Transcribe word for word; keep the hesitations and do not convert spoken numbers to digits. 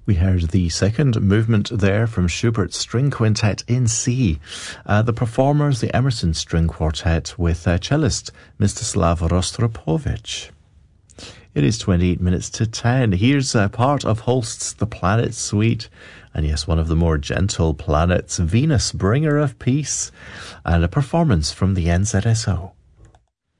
We heard the second movement there from Schubert's String Quintet in C. Uh, the performers, the Emerson String Quartet with uh, cellist Mstislav Rostropovich. It is twenty-eight minutes to ten. Here's a part of Holst's The Planet Suite. And yes, one of the more gentle planets, Venus, bringer of peace. And a performance from the N Z S O.